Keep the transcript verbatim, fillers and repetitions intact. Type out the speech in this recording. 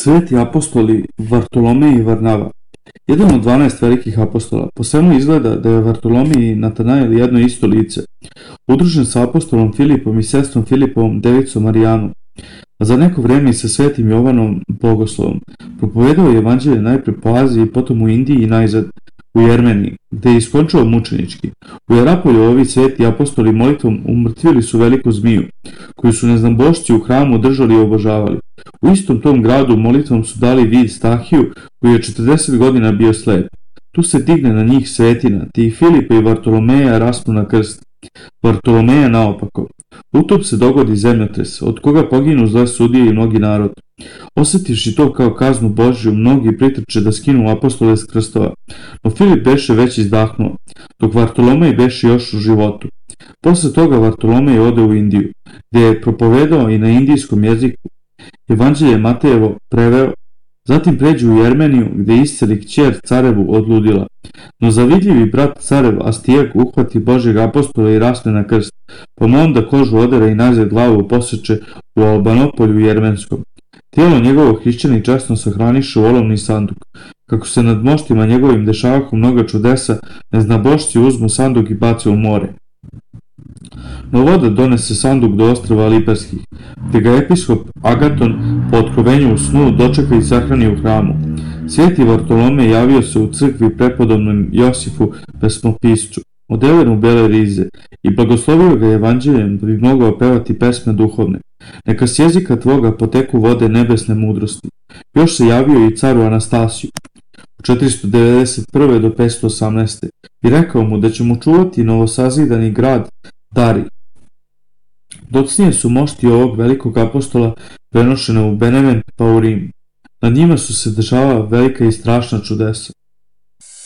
Sveti apostoli Vartolomej i Varnava. Jedan od dvanaest velikih apostola. Po svemu izgleda da je Vartolomej i Natanael jedno isto lice, udružen sa apostolom Filipom i sestrom Filipovom, devicom Marijanom, a za neko vreme i sa svetim Jovanom Bogoslovom. Propovedao je evanđelje najpre po Aziji, potom u Indiji i najzad u Jermeniji, gde je iskončao mučenički. U Jerapolju ovi sveti apostoli molitvom umrtvili su veliku zmiju, koju su neznambošci u hramu držali i obožavali. U istom tom gradu molitvom su dali vid Stahiju, koji je četrdeset godina bio slep. Tu se digne na njih svetina, te i Filipa i Vartolomeja raspnu na krst, Vartolomeja naopako. U tom se dogodi zemljotres, od koga poginu zle sudije i mnogi narod. Osjetivši to kao kaznu Božju, mnogi pritrče da skinu apostole s krstova, no Filip beše već izdahnuo, dok Vartolomej beše još u životu. Posle toga Vartolomej ode u Indiju, gde je propovedao i na indijskom jeziku. Evanđelje Matejevo preveo, zatim pređe u Jermeniju, gde isceli kćer carevu od ludila. No zavidljivi brat carev Astijak uhvati Božjeg apostola i rasne na krst, pa mu onda kožu odere i nazad glavu poseče u Albanopolju jermenskom. Tijelo njegovo hrišćani časno sahraniše u olovni sanduk. Kako se nad moštima njegovim dešavahu mnoga čudesa, neznabošci uzmu sanduk i bace u more. No voda donese sanduk do ostrva Liparskih, gde ga episkop Agaton po otkrovenju u snu dočeka i sahrani u hramu. Sveti Vartolomej javio se u crkvi prepodobnom Josifu pesmopiscu, odelen u bele rize, i blagoslovio ga evanđeljem da bi mogao pevati pesme duhovne. Neka s jezika tvoga poteku vode nebesne mudrosti. Još se javio i caru Anastasiju u četiristo devedeset prve do petsto osamnaeste. i rekao mu da će mu čuvati novosazidani grad Dari. Docnije su mošti ovog velikog apostola prenošene u Benevent pa u Rim. Nad njima su se dešavala velika i strašna čudesa.